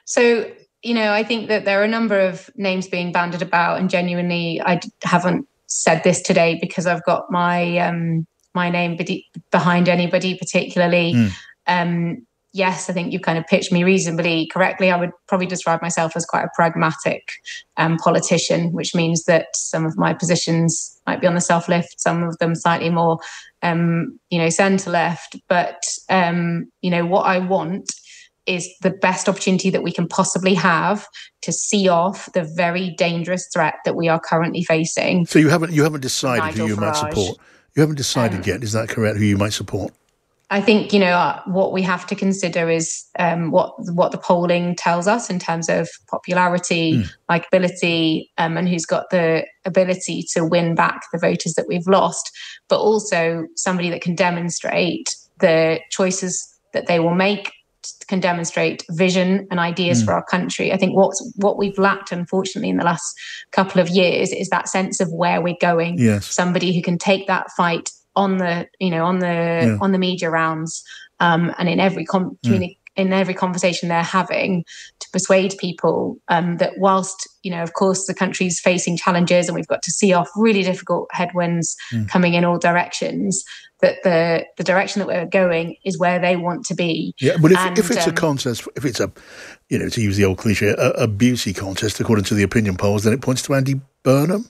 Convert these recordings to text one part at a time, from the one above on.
So, I think that there are a number of names being bandied about, and genuinely, I haven't said this today because I've got my name behind anybody particularly. Yes, I think you kind of pitched me reasonably correctly. I would probably describe myself as quite a pragmatic politician, which means that some of my positions might be on the self left, some of them slightly more, centre left. But, what I want is the best opportunity that we can possibly have to see off the very dangerous threat that we are currently facing. So you haven't decided who you might support? You haven't decided yet, is that correct, who you might support? I think, what we have to consider is what the polling tells us in terms of popularity, likability, and who's got the ability to win back the voters that we've lost, but also somebody that can demonstrate the choices that they will make, can demonstrate vision and ideas for our country. I think what we've lacked, unfortunately, in the last couple of years is that sense of where we're going. Yes. Somebody who can take that fight on the media rounds, and in every in every conversation they're having, to persuade people that whilst, of course, the country's facing challenges and we've got to see off really difficult headwinds coming in all directions, that the direction that we're going is where they want to be. Yeah, but if it's a contest, if it's a, to use the old cliche, a beauty contest, according to the opinion polls, then it points to Andy Burnham.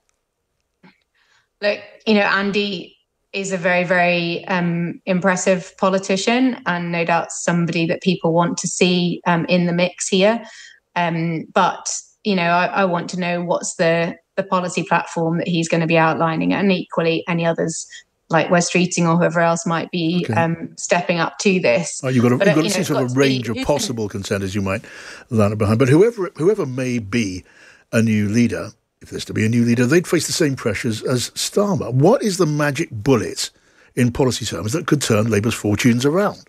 Look, Andy is a very, very impressive politician, and no doubt somebody that people want to see in the mix here. But I want to know what's the policy platform that he's going to be outlining, and equally any others like Wes Streeting or whoever else might be stepping up to this. You've got to see sort of a range of possible contenders you might land behind. But whoever may be a new leader, if there's to be a new leader, they'd face the same pressures as Starmer. What is the magic bullet in policy terms that could turn Labour's fortunes around?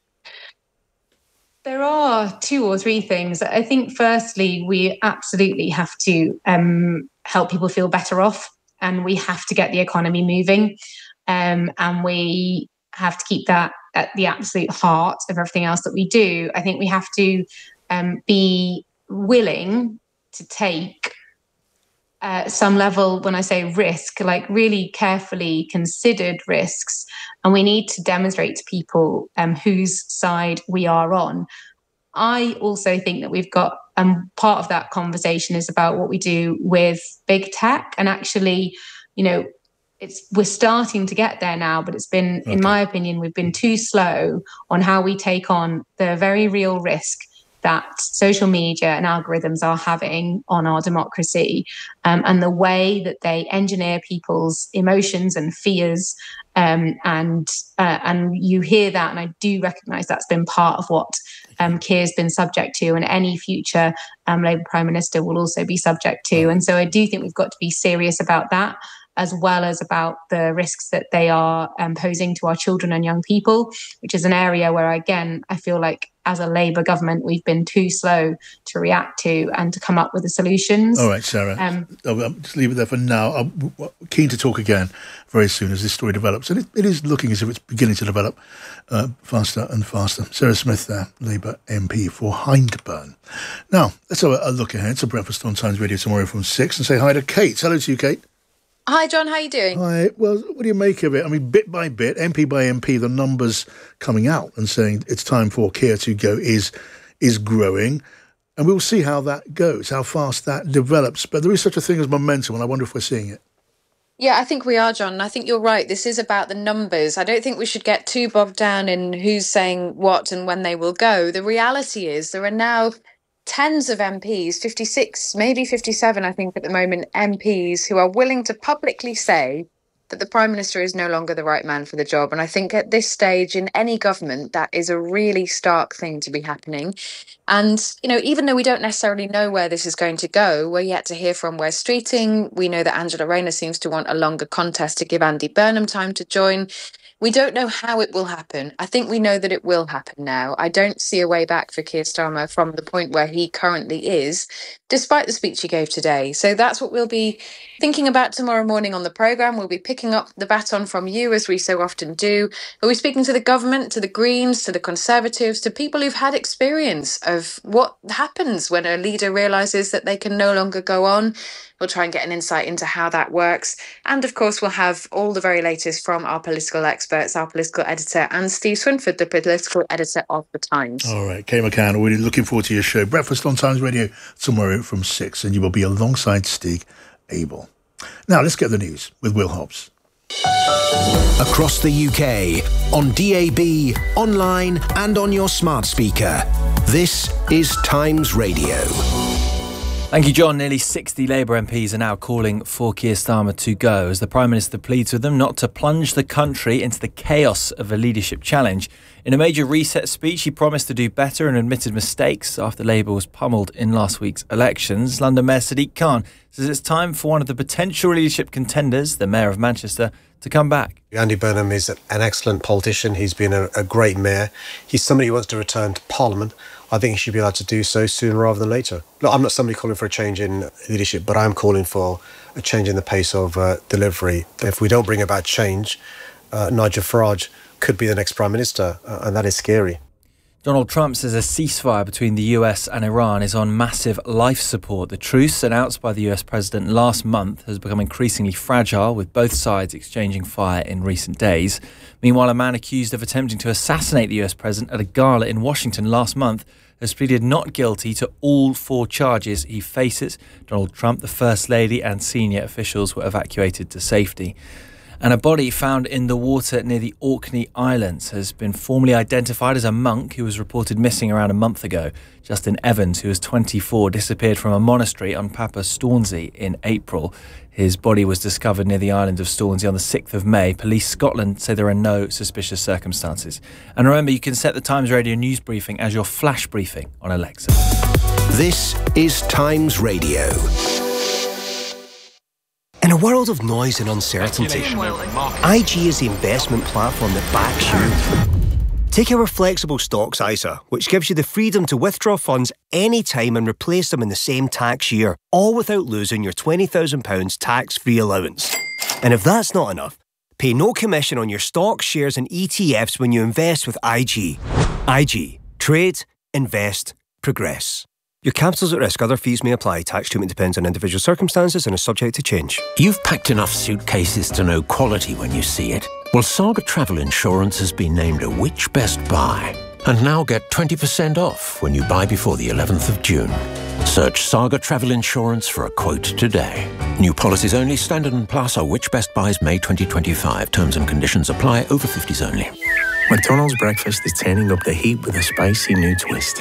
There are two or three things. I think, firstly, we absolutely have to help people feel better off, and we have to get the economy moving, and we have to keep that at the absolute heart of everything else that we do. I think we have to be willing to take some level, when I say risk, like really carefully considered risks, and we need to demonstrate to people whose side we are on. I also think that we've got part of that conversation is about what we do with big tech, and actually, we're starting to get there now, but it's been, in my opinion, we've been too slow on how we take on the very real risk that social media and algorithms are having on our democracy, and the way that they engineer people's emotions and fears. And you hear that, and I do recognise that's been part of what Keir's been subject to, and any future Labour Prime Minister will also be subject to. And so I do think we've got to be serious about that, as well as about the risks that they are posing to our children and young people, which is an area where, again, I feel like as a Labour government, we've been too slow to react to and to come up with the solutions. All right, Sarah, I'll just leave it there for now. I'm keen to talk again very soon as this story develops. And it is looking as if it's beginning to develop faster and faster. Sarah Smith there, Labour MP for Hyndburn. Now, let's have a look ahead to Breakfast on Times Radio tomorrow from 6 and say hi to Kate. Hello to you, Kate. Hi, John. How are you doing? Hi. Well, what do you make of it? I mean, bit by bit, MP by MP, the numbers coming out and saying it's time for Keir to go is growing. And we'll see how that goes, how fast that develops. But there is such a thing as momentum, and I wonder if we're seeing it. Yeah, I think we are, John. I think you're right. This is about the numbers. I don't think we should get too bogged down in who's saying what and when they will go. The reality is there are now tens of MPs, 56, maybe 57, I think at the moment, MPs who are willing to publicly say that the Prime Minister is no longer the right man for the job. And I think at this stage in any government, that is a really stark thing to be happening. And, even though we don't necessarily know where this is going to go, we're yet to hear from Wes Streeting. We know that Angela Rayner seems to want a longer contest to give Andy Burnham time to join. We don't know how it will happen. I think we know that it will happen now. I don't see a way back for Keir Starmer from the point where he currently is despite the speech he gave today. So that's what we'll be thinking about tomorrow morning on the programme. We'll be picking up the baton from you, as we so often do. We'll be speaking to the government, to the Greens, to the Conservatives, to people who've had experience of what happens when a leader realises that they can no longer go on. We'll try and get an insight into how that works. And of course, we'll have all the very latest from our political experts, our political editor, and Steve Swinford, the political editor of The Times. All right, Kay McCann, really looking forward to your show. Breakfast on Times Radio tomorrow from 6, and you will be alongside Stig Abel. Now, let's get the news with Will Hobbs. Across the UK, on DAB, online and on your smart speaker. This is Times Radio. Thank you, John. Nearly 60 Labour MPs are now calling for Keir Starmer to go as the Prime Minister pleads with them not to plunge the country into the chaos of a leadership challenge. In a major reset speech, he promised to do better and admitted mistakes after Labour was pummeled in last week's elections. London Mayor Sadiq Khan says it's time for one of the potential leadership contenders, the Mayor of Manchester, to come back. Andy Burnham is an excellent politician. He's been a great mayor. He's somebody who wants to return to Parliament. I think he should be allowed to do so sooner rather than later. Look, I'm not somebody calling for a change in leadership, but I'm calling for a change in the pace of delivery. If we don't bring about change, Nigel Farage could be the next Prime Minister, and that is scary. Donald Trump says a ceasefire between the US and Iran is on massive life support. The truce announced by the US president last month has become increasingly fragile, with both sides exchanging fire in recent days. Meanwhile, a man accused of attempting to assassinate the US president at a gala in Washington last month has pleaded not guilty to all 4 charges he faces. Donald Trump, the First Lady and senior officials were evacuated to safety. And a body found in the water near the Orkney Islands has been formally identified as a monk who was reported missing around a month ago. Justin Evans, who was 24, disappeared from a monastery on Papa Stornsey in April. His body was discovered near the island of Stornsey on the 6th of May. Police Scotland say there are no suspicious circumstances. And remember, you can set the Times Radio news briefing as your flash briefing on Alexa. This is Times Radio. In a world of noise and uncertainty, IG is the investment platform that backs you. Take our flexible stocks ISA, which gives you the freedom to withdraw funds anytime and replace them in the same tax year, all without losing your £20,000 tax-free allowance. And if that's not enough, pay no commission on your stocks, shares and ETFs when you invest with IG. IG. Trade, invest, progress. Your capital's at risk. Other fees may apply. Tax treatment depends on individual circumstances and is subject to change. You've packed enough suitcases to know quality when you see it. Well, Saga Travel Insurance has been named a Which Best Buy. And now get 20% off when you buy before the 11th of June. Search Saga Travel Insurance for a quote today. New policies only. Standard and Plus are Which Best Buys May 2025. Terms and conditions apply. Over 50s only. McDonald's breakfast is turning up the heat with a spicy new twist.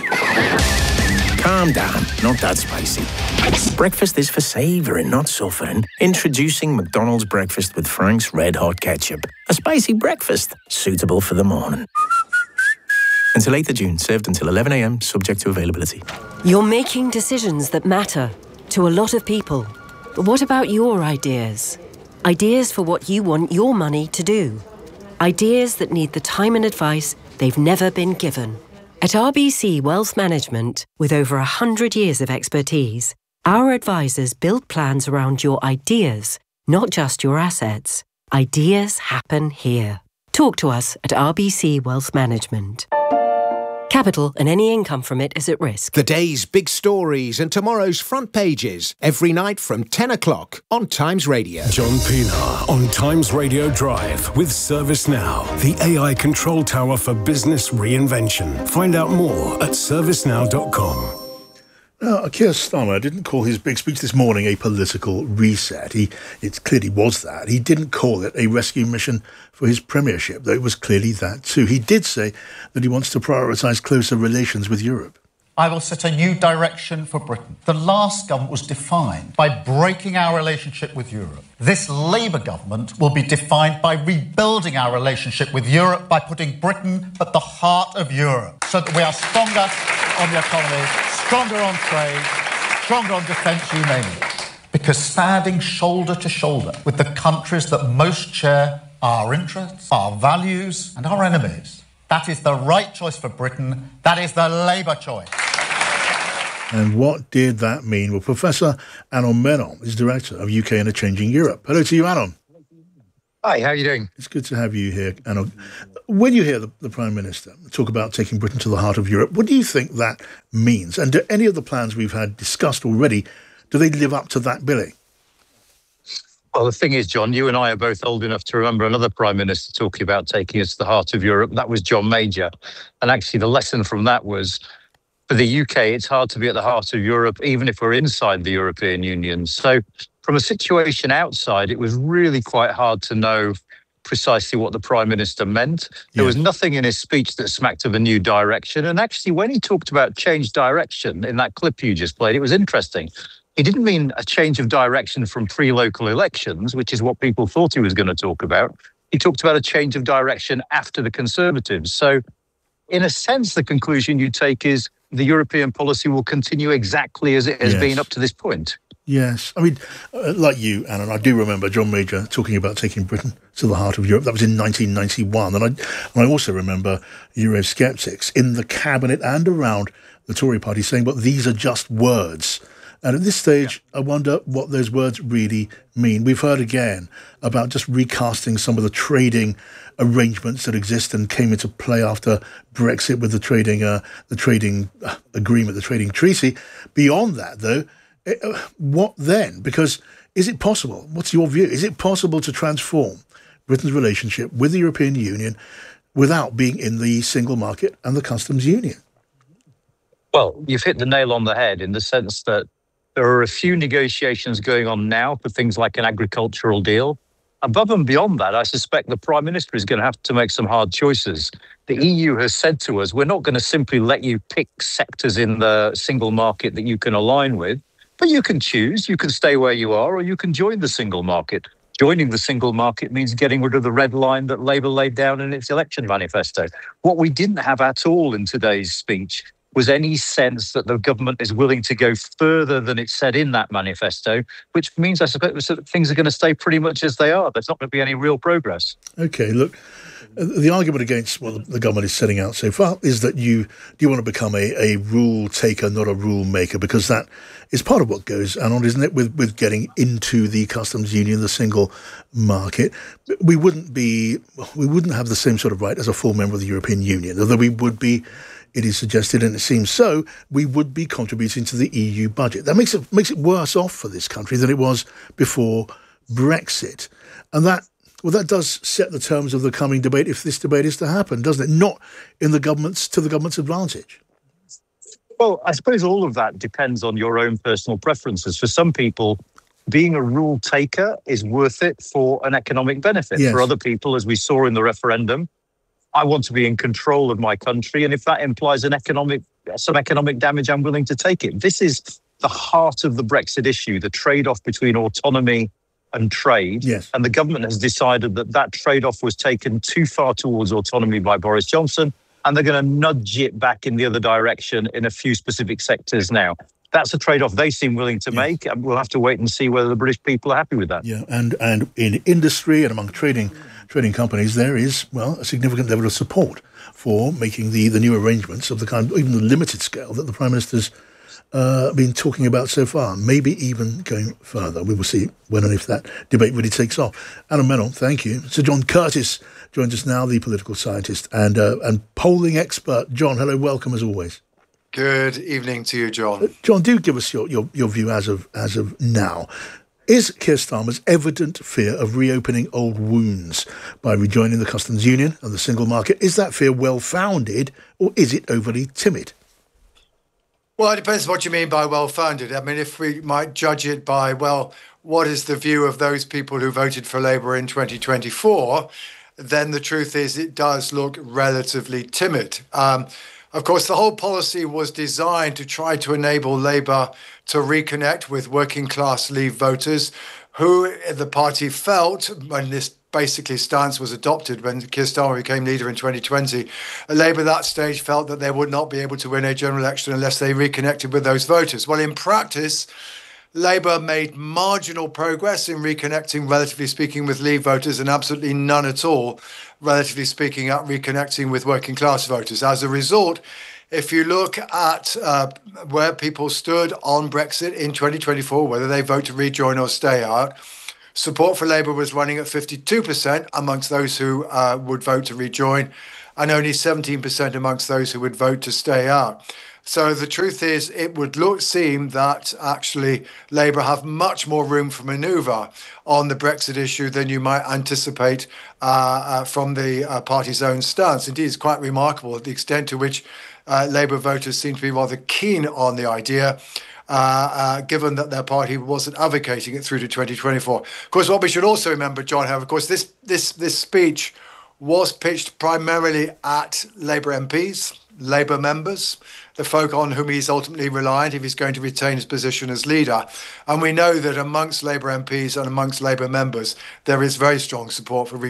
Calm down, not that spicy. Breakfast is for savouring, not suffering. Introducing McDonald's breakfast with Frank's Red Hot Ketchup. A spicy breakfast, suitable for the morning. Until 8th of June, served until 11 a.m, subject to availability. You're making decisions that matter to a lot of people. But what about your ideas? Ideas for what you want your money to do. Ideas that need the time and advice they've never been given. At RBC Wealth Management, with over 100 years of expertise, our advisors build plans around your ideas, not just your assets. Ideas happen here. Talk to us at RBC Wealth Management. Capital and any income from it is at risk. The day's big stories and tomorrow's front pages every night from 10 o'clock on Times Radio. John Pienaar on Times Radio Drive with ServiceNow, the AI control tower for business reinvention. Find out more at servicenow.com. Keir Starmer didn't call his big speech this morning a political reset. It clearly was that. He didn't call it a rescue mission for his premiership, though it was clearly that too. He did say that he wants to prioritise closer relations with Europe. I will set a new direction for Britain. The last government was defined by breaking our relationship with Europe. This Labour government will be defined by rebuilding our relationship with Europe, by putting Britain at the heart of Europe, so that we are stronger on the economy, stronger on trade, stronger on defence, you name it. Because standing shoulder to shoulder with the countries that most share our interests, our values and our enemies, that is the right choice for Britain. That is the Labour choice. And what did that mean? Well, Professor Anon Menon is Director of UK and a Changing Europe. Hello to you, Anon. Hi, how are you doing? It's good to have you here, Anon. When you hear the Prime Minister talk about taking Britain to the heart of Europe, what do you think that means? And do any of the plans we've had discussed already, do they live up to that billing? Well, the thing is, John, you and I are both old enough to remember another Prime Minister talking about taking us to the heart of Europe. That was John Major. And actually, the lesson from that was, for the UK, it's hard to be at the heart of Europe, even if we're inside the European Union. So from a situation outside, it was really quite hard to know precisely what the Prime Minister meant. There was nothing in his speech that smacked of a new direction. And actually, when he talked about change direction in that clip you just played, it was interesting. He didn't mean a change of direction from pre-local elections, which is what people thought he was going to talk about. He talked about a change of direction after the Conservatives. So in a sense, the conclusion you take is the European policy will continue exactly as it has been up to this point. Yes. I mean, like you, Anon, I do remember John Major talking about taking Britain to the heart of Europe. That was in 1991. And I also remember Eurosceptics in the cabinet and around the Tory party saying, but these are just words. And at this stage, I wonder what those words really mean. We've heard again about just recasting some of the trading arrangements that exist and came into play after Brexit with the trading agreement, the trading treaty. Beyond that, though, what then? Because is it possible? What's your view? Is it possible to transform Britain's relationship with the European Union without being in the single market and the customs union? Well, you've hit the nail on the head in the sense that there are a few negotiations going on now for things like an agricultural deal. Above and beyond that, I suspect the Prime Minister is going to have to make some hard choices. The EU has said to us, we're not going to simply let you pick sectors in the single market that you can align with, but you can choose. You can stay where you are, or you can join the single market. Joining the single market means getting rid of the red line that Labour laid down in its election manifesto. What we didn't have at all in today's speech was any sense that the government is willing to go further than it said in that manifesto, which means, I suppose, that things are going to stay pretty much as they are. There's not going to be any real progress. OK, look, the argument against what the government is setting out so far is that you want to become a rule taker, not a rule maker, because that is part of what goes on, isn't it, with getting into the customs union, the single market. We wouldn't have the same sort of right as a full member of the European Union, although we would be, it is suggested, and it seems so, we would be contributing to the EU budget. That makes it worse off for this country than it was before Brexit. And that does set the terms of the coming debate, if this debate is to happen, doesn't it? Not to the government's advantage. Well, I suppose all of that depends on your own personal preferences. For some people, being a rule taker is worth it for an economic benefit. Yes. For other people, as we saw in the referendum, I want to be in control of my country, and if that implies some economic damage, I'm willing to take it. This is the heart of the Brexit issue, the trade-off between autonomy and trade. Yes. And the government has decided that trade-off was taken too far towards autonomy by Boris Johnson, and they're going to nudge it back in the other direction in a few specific sectors now. That's a trade-off they seem willing to make, and we'll have to wait and see whether the British people are happy with that. Yeah, and in industry and among trading companies, there is, a significant level of support for making the new arrangements of the kind, even the limited scale that the Prime Minister's been talking about so far, maybe even going further. We will see when and if that debate really takes off. Anon Menon, thank you. Sir John Curtice joins us now, the political scientist and polling expert. John, hello, welcome as always. Good evening to you, John. John, do give us your view as of now. Is Keir Starmer's evident fear of reopening old wounds by rejoining the customs union and the single market, is that fear well-founded or is it overly timid? Well, it depends what you mean by well-founded. I mean, if we might judge it by, what is the view of those people who voted for Labour in 2024, then the truth is it does look relatively timid. Of course, the whole policy was designed to try to enable Labour to reconnect with working class Leave voters who the party felt, when this basically stance was adopted when Keir Starmer became leader in 2020, Labour at that stage felt that they would not be able to win a general election unless they reconnected with those voters. Well, in practice, Labour made marginal progress in reconnecting, relatively speaking, with Leave voters and absolutely none at all, relatively speaking, at reconnecting with working class voters. As a result, if you look at where people stood on Brexit in 2024, whether they vote to rejoin or stay out, support for Labour was running at 52% amongst those who would vote to rejoin, and only 17% amongst those who would vote to stay out. So the truth is, it would seem that actually Labour have much more room for manoeuvre on the Brexit issue than you might anticipate from the party's own stance. Indeed, it's quite remarkable the extent to which Labour voters seem to be rather keen on the idea, given that their party wasn't advocating it through to 2024. Of course, what we should also remember, John, however, of course, this speech was pitched primarily at Labour MPs, Labour members, the folk on whom he's ultimately reliant if he's going to retain his position as leader. And we know that amongst Labour MPs and amongst Labour members, there is very strong support for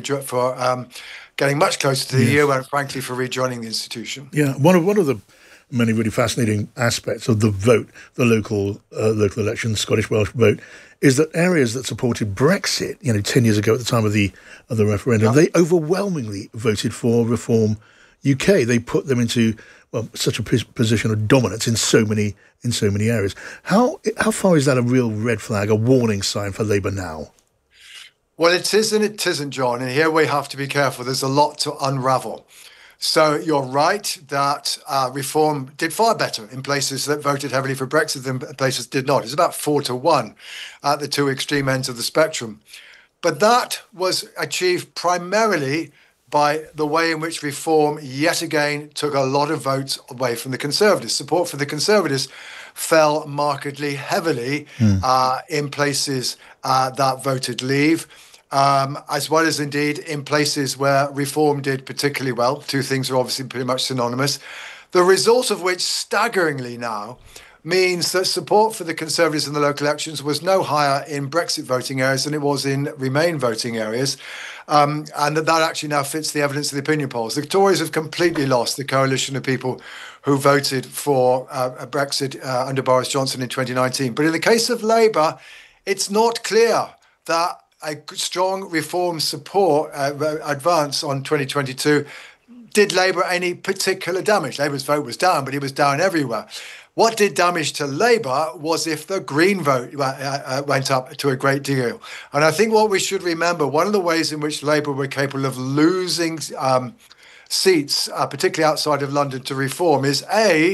getting much closer to the EU and, frankly, for rejoining the institution. Yeah, one of the many really fascinating aspects of the vote, the local election, Scottish-Welsh vote, is that areas that supported Brexit, 10 years ago at the time of the referendum, they overwhelmingly voted for Reform UK. They put them into such a position of dominance in so many areas. How far is that a real red flag, a warning sign for Labour now? Well, it is and it isn't, John. And here we have to be careful. There's a lot to unravel. So you're right that Reform did far better in places that voted heavily for Brexit than places did not. It's about 4-1 at the two extreme ends of the spectrum. But that was achieved primarily by the way in which Reform yet again took a lot of votes away from the Conservatives. Support for the Conservatives fell markedly heavily in places that voted Leave, as well as indeed in places where Reform did particularly well. Two things are obviously pretty much synonymous. The result of which, staggeringly now, means that support for the Conservatives in the local elections was no higher in Brexit voting areas than it was in Remain voting areas. And that actually now fits the evidence of the opinion polls. The Tories have completely lost the coalition of people who voted for Brexit under Boris Johnson in 2019. But in the case of Labour, it's not clear that a strong Reform support advance on 2022 did Labour any particular damage. Labour's vote was down, but it was down everywhere. What did damage to Labour was if the Green vote went up to a great deal. And I think what we should remember, one of the ways in which Labour were capable of losing seats, particularly outside of London, to Reform is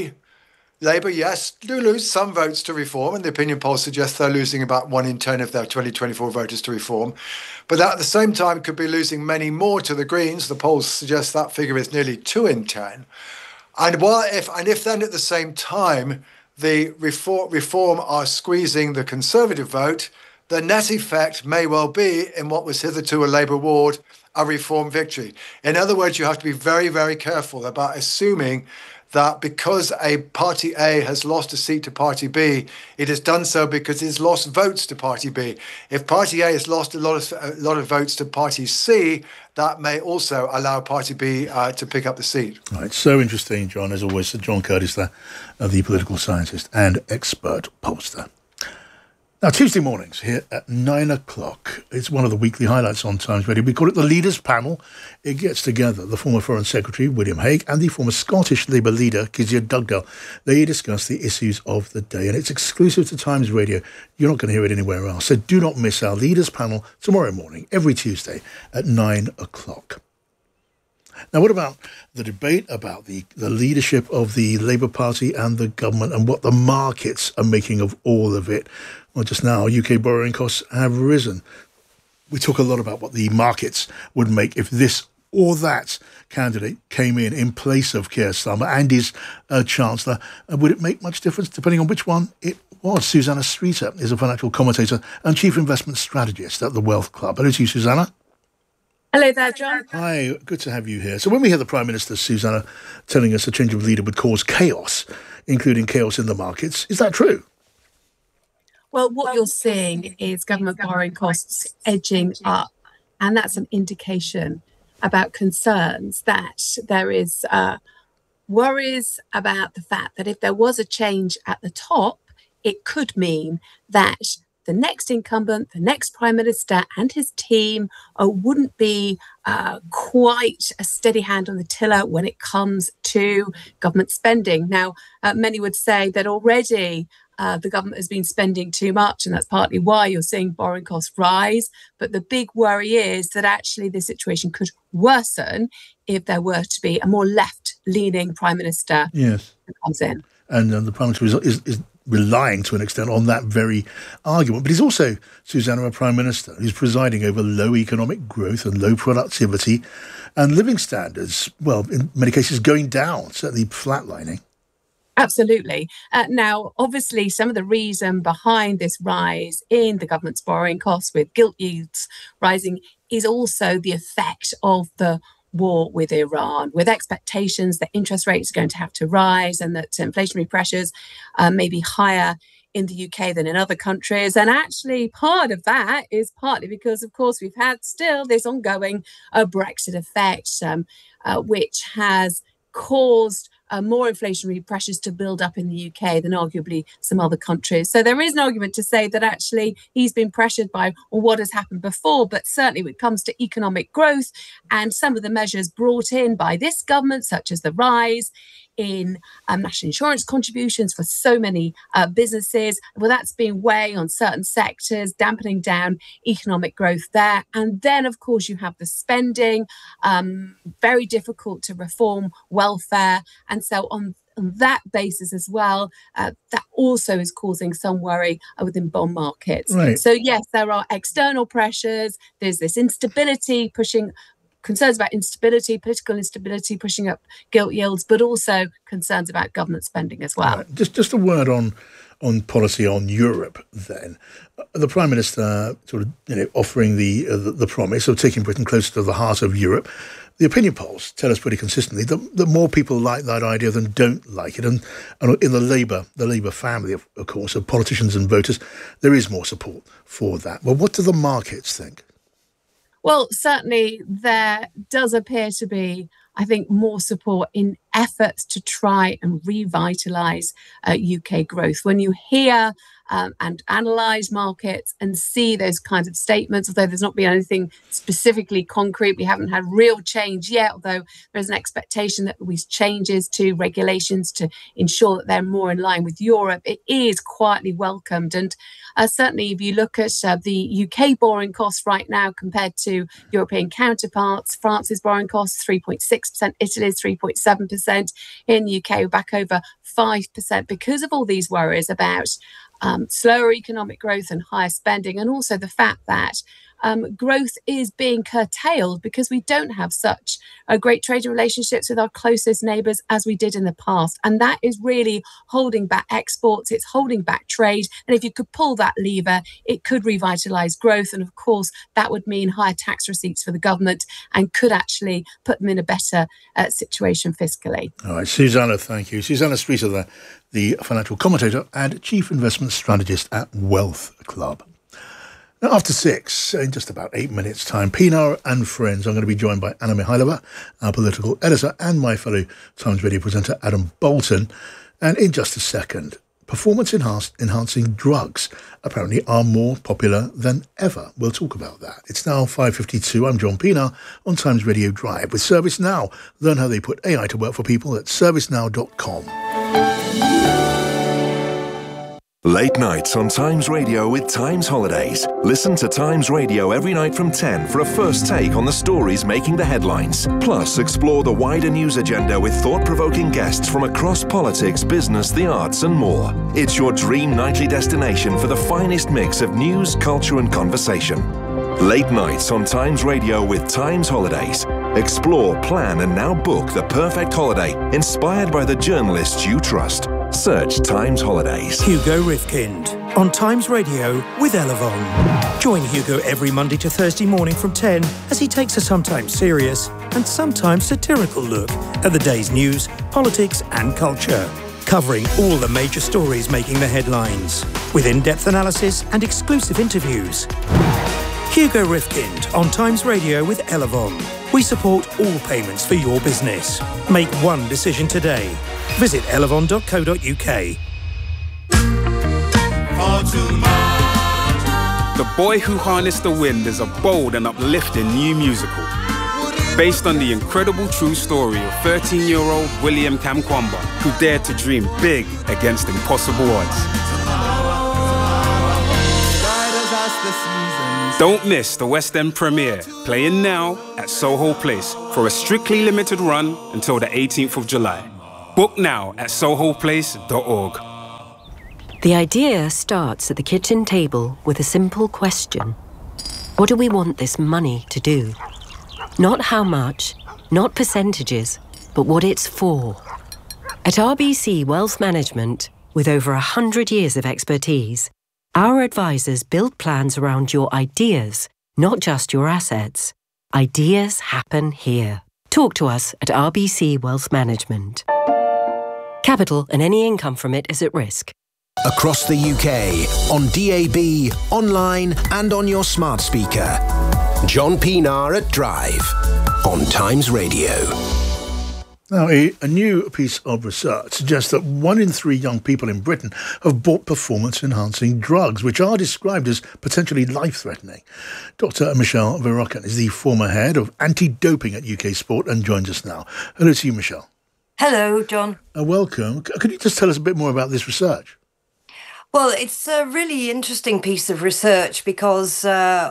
Labour, yes, do lose some votes to Reform, and the opinion polls suggest they're losing about 1 in 10 of their 2024 voters to Reform. But that at the same time could be losing many more to the Greens. The polls suggest that figure is nearly 2 in 10. And if then at the same time the Reform are squeezing the Conservative vote, the net effect may well be, in what was hitherto a Labour ward, a Reform victory. In other words, you have to be very, very careful about assuming that because a Party A has lost a seat to Party B, it has done so because it's lost votes to Party B. If Party A has lost a lot of votes to Party C, that may also allow Party B to pick up the seat. Right, so interesting, John, as always. John Curtis there, the political scientist and expert pollster. Now, Tuesday mornings here at 9 o'clock, it's one of the weekly highlights on Times Radio. We call it the Leaders' Panel. It gets together the former Foreign Secretary, William Hague, and the former Scottish Labour leader, Kezia Dugdale. They discuss the issues of the day, and it's exclusive to Times Radio. You're not going to hear it anywhere else. So do not miss our Leaders' Panel tomorrow morning, every Tuesday at 9 o'clock. Now, what about the debate about the leadership of the Labour Party and the government and what the markets are making of all of it? Well, just now, UK borrowing costs have risen. We talk a lot about what the markets would make if this or that candidate came in place of Keir Starmer and his Chancellor. Would it make much difference depending on which one it was? Susanna Streeter is a financial commentator and chief investment strategist at the Wealth Club. Hello to you, Susanna. Hello there, John. Hi, good to have you here. So when we hear the Prime Minister, Susanna, telling us a change of leader would cause chaos, including chaos in the markets, is that true? Well, what you're seeing is government borrowing costs edging up, and that's an indication about concerns that there is worries about the fact that if there was a change at the top, it could mean that the next incumbent, the next Prime Minister and his team wouldn't be quite a steady hand on the tiller when it comes to government spending. Now, many would say that already the government has been spending too much, and that's partly why you're seeing borrowing costs rise. But the big worry is that actually the situation could worsen if there were to be a more left-leaning Prime Minister who comes in. And the Prime Minister is relying to an extent on that very argument. But he's also, Susanna, a Prime Minister who's presiding over low economic growth and low productivity and living standards, well, in many cases going down, certainly flatlining. Absolutely. Now, obviously, some of the reason behind this rise in the government's borrowing costs with gilt yields rising is also the effect of the war with Iran, with expectations that interest rates are going to have to rise and that inflationary pressures may be higher in the UK than in other countries. And actually, part of that is partly because, of course, we've had still this ongoing Brexit effect, which has caused more inflationary pressures to build up in the UK than arguably some other countries. So there is an argument to say that actually he's been pressured by what has happened before, but certainly when it comes to economic growth and some of the measures brought in by this government, such as the rise in national insurance contributions for so many businesses, well, that's been weighing on certain sectors, dampening down economic growth there. And then, of course, you have the spending, very difficult to reform welfare. And so on that basis as well, that also is causing some worry within bond markets. Right. So, yes, there are external pressures. There's this instability concerns about instability, political instability, pushing up gilt yields, but also concerns about government spending as well. Right. Just a word on policy on Europe then. The Prime Minister sort of offering the promise of taking Britain closer to the heart of Europe. The opinion polls tell us pretty consistently that more people like that idea than don't like it. And in the Labour family, of course, of politicians and voters, there is more support for that. Well, what do the markets think? Well, certainly there does appear to be, I think, more support in efforts to try and revitalise UK growth. When you hear and analyse markets and see those kinds of statements, although there's not been anything specifically concrete, we haven't had real change yet, although there's an expectation that with changes to regulations to ensure that they're more in line with Europe, it is quietly welcomed. And certainly if you look at the UK borrowing costs right now compared to European counterparts, France's borrowing costs 3.6%, Italy's 3.7%, in the UK we're back over 5% because of all these worries about slower economic growth and higher spending, and also the fact that growth is being curtailed because we don't have such great trading relationships with our closest neighbours as we did in the past. And that is really holding back exports, it's holding back trade. And if you could pull that lever, it could revitalise growth. And of course, that would mean higher tax receipts for the government and could actually put them in a better situation fiscally. All right, Susanna, thank you. Susanna Streeter, the financial commentator and chief investment strategist at Wealth Club. Now, after 6, in just about 8 minutes' time, Pinar and Friends, I'm going to be joined by Anna Mihailova, our political editor, and my fellow Times Radio presenter, Adam Bolton. And in just a second, performance-enhancing drugs apparently are more popular than ever. We'll talk about that. It's now 5:52. I'm John Pinar on Times Radio Drive with ServiceNow. Learn how they put AI to work for people at servicenow.com. Late nights on Times Radio with Times Holidays. Listen to Times Radio every night from 10 for a first take on the stories making the headlines. Plus, explore the wider news agenda with thought-provoking guests from across politics, business, the arts and more. It's your dream nightly destination for the finest mix of news, culture and conversation. Late nights on Times Radio with Times Holidays. Explore, plan and now book the perfect holiday inspired by the journalists you trust. Search Times Holidays. Hugo Rifkind on Times Radio with Elavon. Join Hugo every Monday to Thursday morning from 10 as he takes a sometimes serious and sometimes satirical look at the day's news, politics and culture, covering all the major stories making the headlines, with in-depth analysis and exclusive interviews. Hugo Rifkind on Times Radio with Elavon. We support all payments for your business. Make one decision today. Visit elavon.co.uk. For tomorrow. The Boy Who Harnessed the Wind is a bold and uplifting new musical based on the incredible true story of 13-year-old William Kamkwamba, who dared to dream big against impossible odds. Don't miss the West End premiere, playing now at Soho Place for a strictly limited run until the 18th of July. Book now at sohoplace.org. The idea starts at the kitchen table with a simple question. What do we want this money to do? Not how much, not percentages, but what it's for. At RBC Wealth Management, with over 100 years of expertise, our advisors build plans around your ideas, not just your assets. Ideas happen here. Talk to us at RBC Wealth Management. Capital and any income from it is at risk. Across the UK, on DAB, online and on your smart speaker. John Pienaar at Drive on Times Radio. Now, a new piece of research suggests that 1 in 3 young people in Britain have bought performance-enhancing drugs, which are described as potentially life-threatening. Dr. Michelle Verroken is the former head of anti-doping at UK Sport and joins us now. Hello to you, Michelle. Hello, John. Welcome. Could you just tell us a bit more about this research? Well, it's a really interesting piece of research because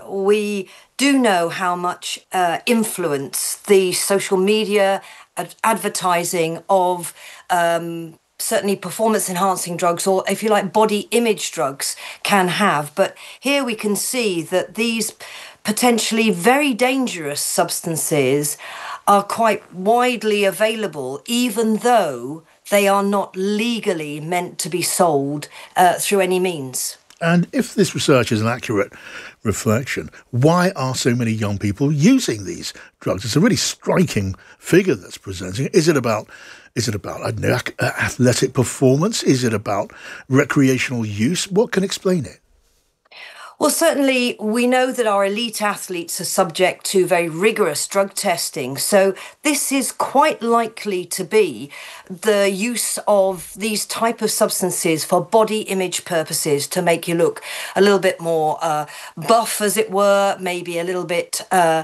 we do know how much influence the social media advertising of certainly performance-enhancing drugs, or if you like, body image drugs can have. But here we can see that these potentially very dangerous substances are quite widely available, even though they are not legally meant to be sold through any means. And if this research is an accurate reflection, why are so many young people using these drugs? It's a really striking figure that's presenting. Is it about, I don't know, athletic performance? Is it about recreational use? What can explain it? Well, certainly we know that our elite athletes are subject to very rigorous drug testing. So this is quite likely to be the use of these type of substances for body image purposes, to make you look a little bit more buff, as it were, maybe a little bit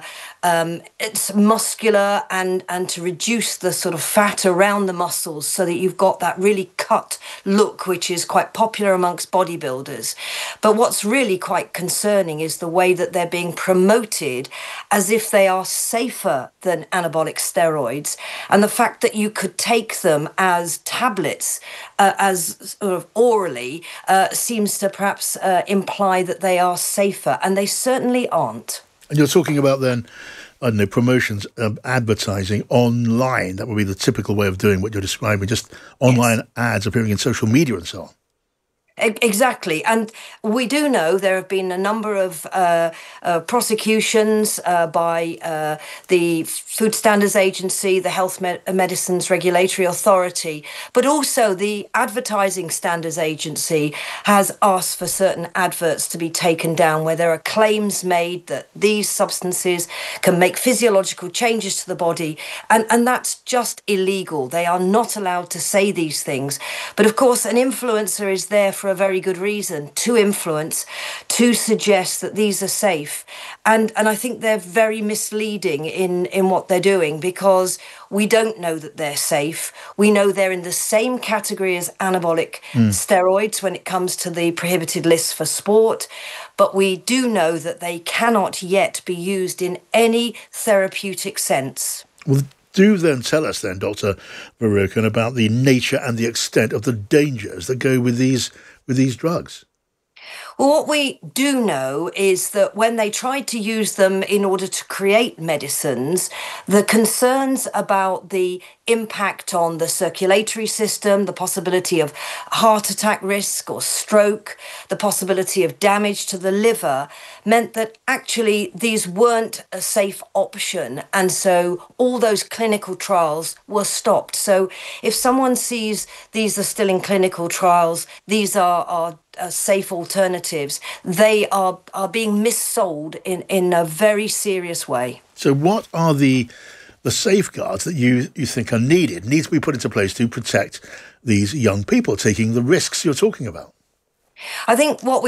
it's muscular, and to reduce the sort of fat around the muscles so that you've got that really cut look, which is quite popular amongst bodybuilders. But what's really quite concerning is the way that they're being promoted as if they are safer than anabolic steroids, and the fact that you could take them as tablets, as sort of orally, seems to perhaps imply that they are safer, and they certainly aren't. And you're talking about then, I don't know, promotions, advertising online. That would be the typical way of doing what you're describing, just online ads appearing in social media and so on. Exactly. And we do know there have been a number of prosecutions by the Food Standards Agency, the Health Medicines Regulatory Authority, but also the Advertising Standards Agency has asked for certain adverts to be taken down where there are claims made that these substances can make physiological changes to the body. And that's just illegal. They are not allowed to say these things. But of course, an influencer is there for a very good reason, to influence, to suggest that these are safe. And I think they're very misleading in what they're doing, because we don't know that they're safe. We know they're in the same category as anabolic steroids when it comes to the prohibited list for sport. But we do know that they cannot yet be used in any therapeutic sense. Well, do then tell us then, Dr. Verroken, about the nature and the extent of the dangers that go with these drugs. Well, what we do know is that when they tried to use them in order to create medicines, the concerns about the impact on the circulatory system, the possibility of heart attack risk or stroke, the possibility of damage to the liver, meant that actually these weren't a safe option. And so all those clinical trials were stopped. So if someone sees these are still in clinical trials, these are safe alternatives, they are being missold in a very serious way. So what are the safeguards that you think are needed to be put into place to protect these young people taking the risks you're talking about? I think what we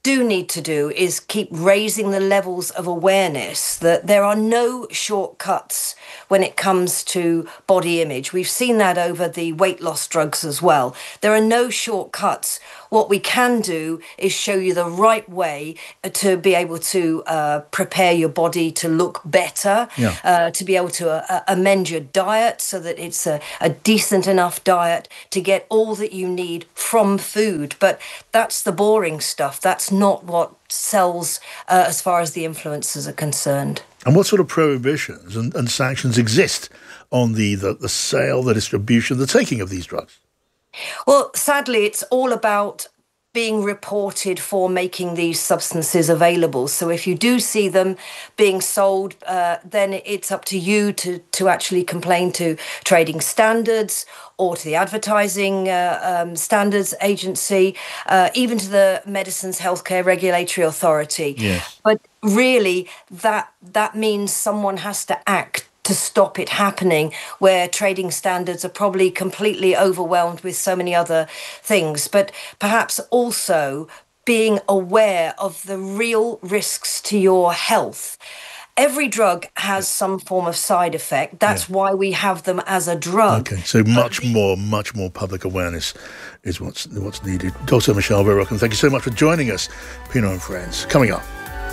do need to do is keep raising the levels of awareness that there are no shortcuts when it comes to body image. We've seen that over the weight loss drugs as well. There are no shortcuts. What we can do is show you the right way to be able to prepare your body to look better, to be able to amend your diet so that it's a decent enough diet to get all that you need from food. But that's the boring stuff. That's not what sells as far as the influencers are concerned. And what sort of prohibitions and sanctions exist on the sale, the distribution, the taking of these drugs? Well, sadly, it's all about being reported for making these substances available. So if you do see them being sold, then it's up to you to actually complain to Trading Standards or to the Advertising Standards Agency, even to the Medicines Healthcare Regulatory Authority. Yes. But really, that means someone has to act to stop it happening, where Trading Standards are probably completely overwhelmed with so many other things. But perhaps also being aware of the real risks to your health. Every drug has some form of side effect. That's why we have them as a drug. Okay, so much more public awareness is what's needed. Dr. Michelle Verrockham, thank you so much for joining us. Pinar and Friends, coming up.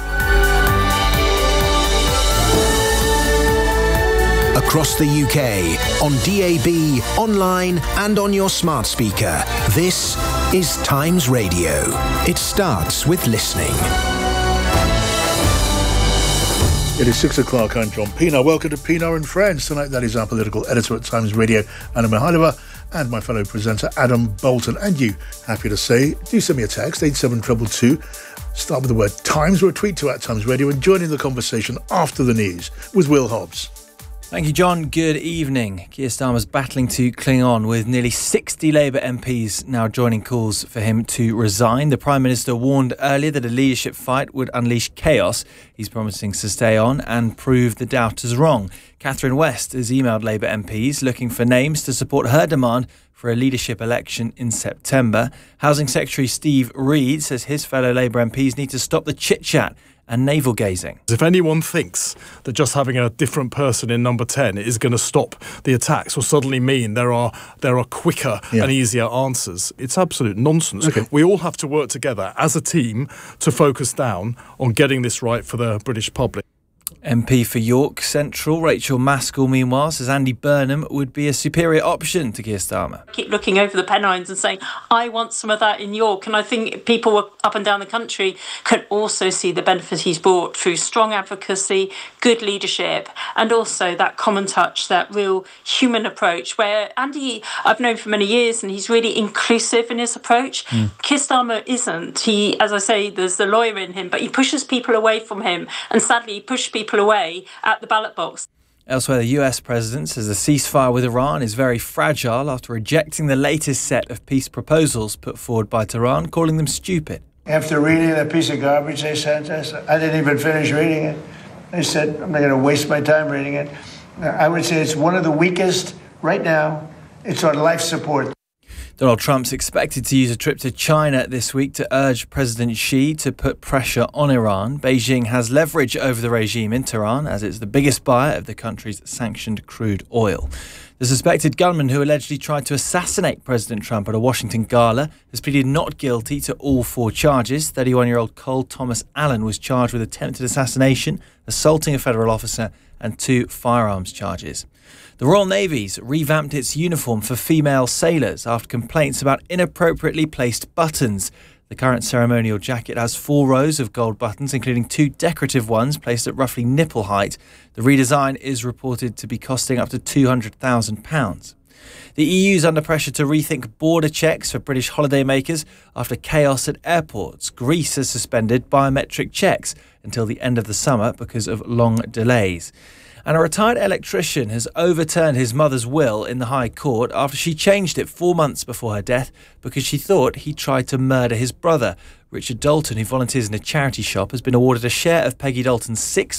Across the UK, on DAB, online and on your smart speaker. This is Times Radio. It starts with listening. It is 6 o'clock. I'm John Pinar. Welcome to Pinar and Friends. Tonight, that is our political editor at Times Radio, Anna Mihailova, and my fellow presenter, Adam Bolton. And you, happy to say, do send me a text, 87222. Start with the word Times or a tweet to @Times Radio and join in the conversation after the news with Will Hobbs. Thank you, John. Good evening. Keir Starmer's battling to cling on, with nearly 60 Labour MPs now joining calls for him to resign. The Prime Minister warned earlier that a leadership fight would unleash chaos. He's promising to stay on and prove the doubters wrong. Catherine West has emailed Labour MPs looking for names to support her demand for a leadership election in September. Housing Secretary Steve Reid says his fellow Labour MPs need to stop the chit-chat and navel-gazing. If anyone thinks that just having a different person in number 10 is going to stop the attacks or suddenly mean there are quicker and easier answers, it's absolute nonsense. Okay. We all have to work together as a team to focus down on getting this right for the British public. MP for York Central, Rachel Maskell, meanwhile, says Andy Burnham would be a superior option to Keir Starmer. Keep looking over the Pennines and saying, I want some of that in York. And I think people up and down the country can also see the benefit he's brought through strong advocacy, good leadership, and also that common touch, that real human approach, where Andy, I've known for many years, and he's really inclusive in his approach. Keir Starmer isn't. He, as I say, there's the lawyer in him, but he pushes people away from him. And sadly, he pushed people away at the ballot box. Elsewhere, the US president says the ceasefire with Iran is very fragile after rejecting the latest set of peace proposals put forward by Tehran, calling them stupid. After reading that piece of garbage they sent us, I didn't even finish reading it. They said, I'm not going to waste my time reading it. I would say it's one of the weakest right now. It's on life support. Donald Trump's expected to use a trip to China this week to urge President Xi to put pressure on Iran. Beijing has leverage over the regime in Tehran, as it's the biggest buyer of the country's sanctioned crude oil. The suspected gunman who allegedly tried to assassinate President Trump at a Washington gala has pleaded not guilty to all 4 charges. 31-year-old Cole Thomas Allen was charged with attempted assassination, assaulting a federal officer, and 2 firearms charges. The Royal Navy's revamped its uniform for female sailors after complaints about inappropriately placed buttons. The current ceremonial jacket has 4 rows of gold buttons, including 2 decorative ones placed at roughly nipple height. The redesign is reported to be costing up to £200,000. The EU's under pressure to rethink border checks for British holidaymakers after chaos at airports. Greece has suspended biometric checks until the end of the summer because of long delays. And a retired electrician has overturned his mother's will in the High Court after she changed it 4 months before her death because she thought he tried to murder his brother. Richard Dalton, who volunteers in a charity shop, has been awarded a share of Peggy Dalton's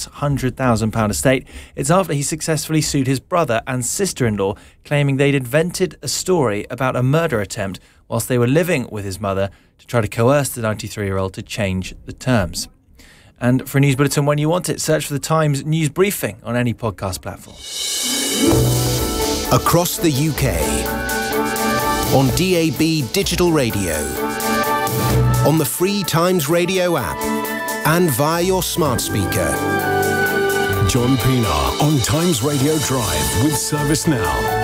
£600,000 estate. It's after he successfully sued his brother and sister-in-law, claiming they'd invented a story about a murder attempt whilst they were living with his mother to try to coerce the 93-year-old to change the terms. And for a news bulletin when you want it, search for the Times News Briefing on any podcast platform. Across the UK, on DAB digital radio, on the free Times Radio app, and via your smart speaker. John Pienaar on Times Radio Drive with Service Now.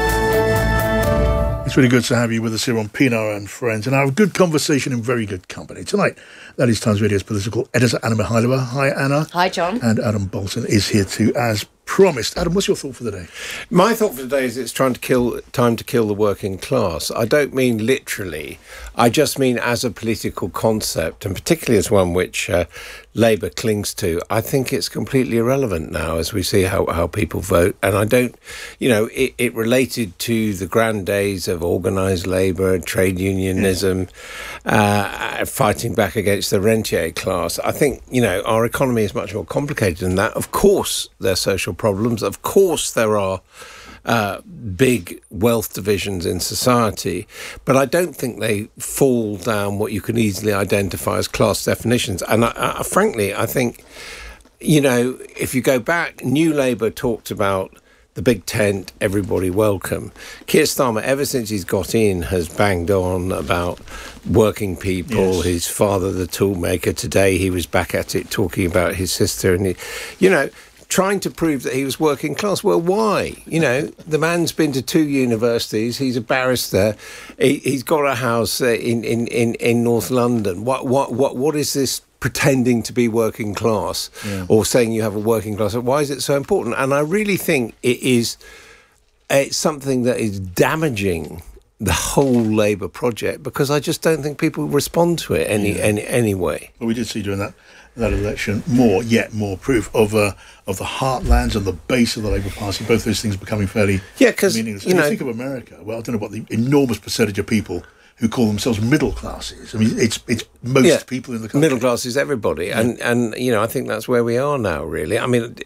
It's really good to have you with us here on Pienaar and Friends, and have a good conversation in very good company tonight. That is Times Radio's political editor, Anna Mihailova. Hi, Anna. Hi, John. And Adam Bolton is here too, as promised. Adam, what's your thought for the day? My thought for the day is it's time to kill the working class. I don't mean literally. I just mean as a political concept, and particularly as one which Labour clings to. I think it's completely irrelevant now as we see how people vote. And I don't, it related to the grand days of organised labour, trade unionism, fighting back against the rentier class. I think, our economy is much more complicated than that. Of course, there's social problems. Of course, there are big wealth divisions in society, but I don't think they fall down what you can easily identify as class definitions. And frankly, I think, if you go back, New Labour talked about the big tent, everybody welcome. Keir Starmer, ever since he's got in, has banged on about working people, yes. His father, the toolmaker. Today he was back at it talking about his sister and, trying to prove that he was working class. Well, why? The man's been to 2 universities. He's a barrister. He's got a house in North London. What is this pretending to be working class, or saying you have a working class? Why is it so important? And I really think it's something that is damaging the whole Labour project, because I just don't think people respond to it anyway. Well, we did see during that election more proof of the heartlands and the base of the Labour Party, both those things becoming fairly meaningless. When you think of America, well, I don't know what the enormous percentage of people who call themselves middle classes. I mean, it's most people in the country. Middle class is everybody, and I think that's where we are now. Really, I mean,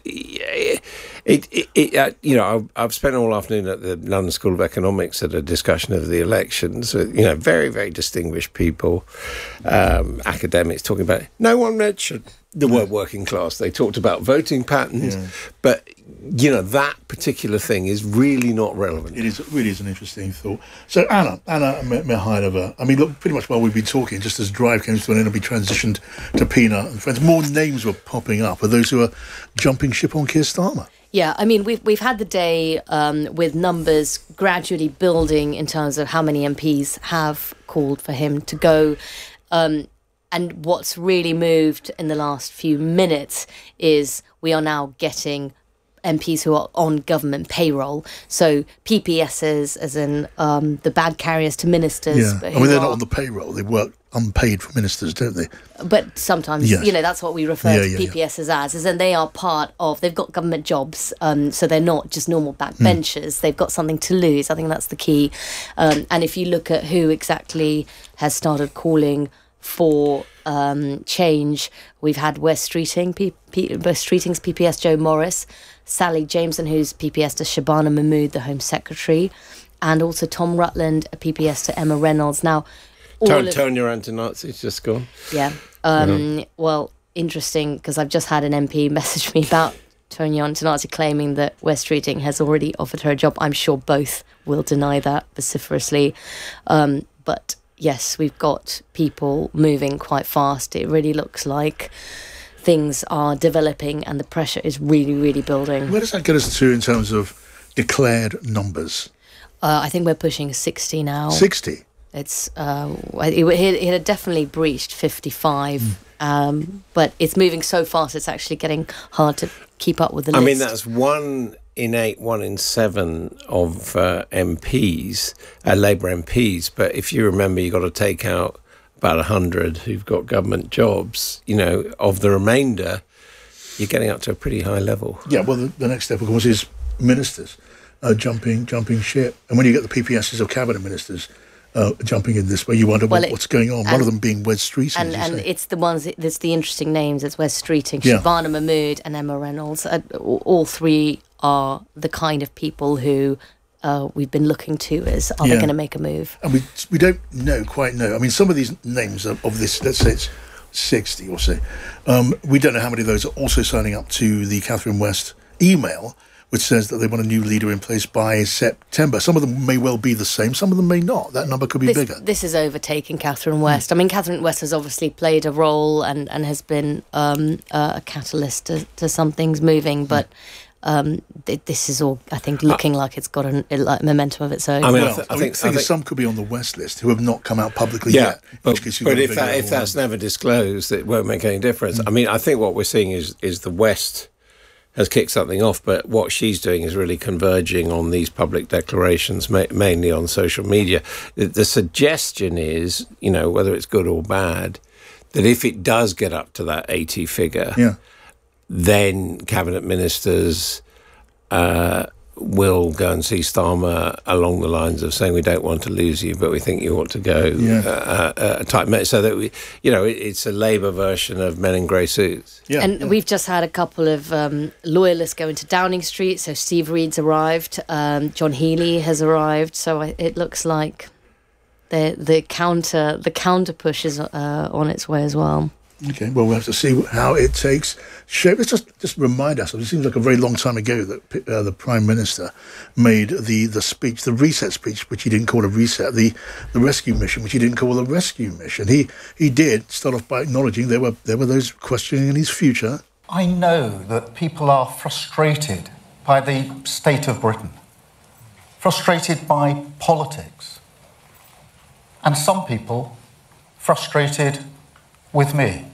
I've spent all afternoon at the London School of Economics at a discussion of the elections. Very, very distinguished people, academics talking about it. No one mentioned the word working class. They talked about voting patterns, but that particular thing is really not relevant. It really is an interesting thought. So Anna Mihailova, I mean, look, pretty much while we've been talking, just as Drive came to an end and we transitioned to Pienaar and Friends, more names were popping up of those who are jumping ship on Keir Starmer. Yeah, I mean, we've had the day with numbers gradually building in terms of how many MPs have called for him to go. And what's really moved in the last few minutes is we are now getting MPs who are on government payroll. So PPSs, as in the bag carriers to ministers. Yeah, I mean, they're not on the payroll. They work unpaid for ministers, don't they? But sometimes, that's what we refer to PPSs as, and they are part of, they've got government jobs, so they're not just normal backbenchers. They've got something to lose. I think that's the key. And if you look at who exactly has started calling for change, we've had Wes Streeting's PPS Joe Morris, Sally Jameson, who's PPS to Shabana Mahmood, the Home Secretary, and also Tom Rutland, a PPS to Emma Reynolds. Now, Tonya Antonazzi's just gone. Yeah. Well, interesting, because I've just had an MP message me about Tonya Antonazzi claiming that Wes Streeting has already offered her a job. I'm sure both will deny that vociferously. But yes, we've got people moving quite fast. It really looks like things are developing and the pressure is really, really building. Where does that get us to in terms of declared numbers? I think we're pushing 60 now. 60? It's it had definitely breached 55, but it's moving so fast it's actually getting hard to keep up with the list. I mean, that's 1 in 8, 1 in 7 of MPs, Labour MPs. But if you remember, you've got to take out about 100 who've got government jobs. Of the remainder, you're getting up to a pretty high level. Yeah, well, the next step, of course, is ministers jumping ship. And when you get the PPSs or cabinet ministers jumping in this way, you wonder what's going on. One of them being Wes Streeting. And it's the ones, that's the interesting names. It's Wes Streeting, Shabana Mahmood and Emma Reynolds. All three are the kind of people who we've been looking to is, are they going to make a move? And we don't quite know. I mean, some of these names of this, let's say it's 60 or so, we don't know how many of those are also signing up to the Catherine West email, which says that they want a new leader in place by September. Some of them may well be the same, some of them may not. That number could be bigger. This is overtaking Catherine West. I mean, Catherine West has obviously played a role and has been a catalyst to some things moving, but this is all, I think, looking like it's got a momentum of its own. I mean, I think some could be on the West list who have not come out publicly yet. But if that's never disclosed, it won't make any difference. I mean, I think what we're seeing is the West has kicked something off, but what she's doing is really converging on these public declarations, mainly on social media. The suggestion is, whether it's good or bad, that if it does get up to that 80 figure, then cabinet ministers will go and see Starmer along the lines of saying, we don't want to lose you, but we think you ought to go. So that it's a Labour version of men in grey suits. We've just had a couple of loyalists go into Downing Street. So Steve Reed's arrived, John Healey has arrived. So it looks like the counter push is on its way as well. Okay, well, we'll have to see how it takes shape. Let's just remind ourselves, it seems like a very long time ago that the Prime Minister made the speech, the reset speech, which he didn't call a reset, the rescue mission, which he didn't call a rescue mission. He did start off by acknowledging there were those questioning his future. I know that people are frustrated by the state of Britain, frustrated by politics, and some people frustrated with me.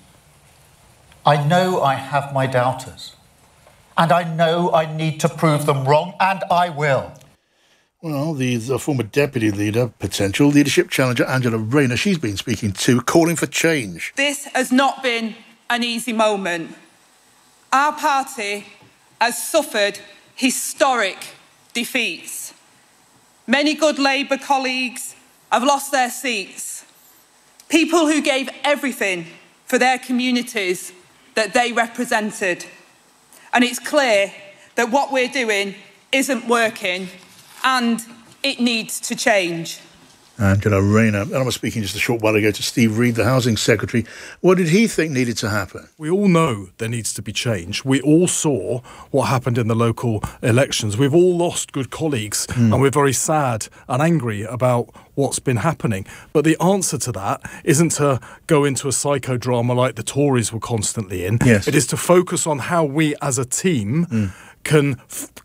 I know I have my doubters, and I know I need to prove them wrong, and I will. Well, the former deputy leader, potential leadership challenger Angela Rayner, she's been speaking too, calling for change. This has not been an easy moment. Our party has suffered historic defeats. Many good Labour colleagues have lost their seats. People who gave everything for their communities that they represented. And it's clear that what we're doing isn't working and it needs to change. Angela Rayner. And I was speaking just a short while ago to Steve Reed, the Housing Secretary. What did he think needed to happen? We all know there needs to be change. We all saw what happened in the local elections. We've all lost good colleagues and we're very sad and angry about what's been happening. But the answer to that isn't to go into a psychodrama like the Tories were constantly in. Yes. It is to focus on how we as a team can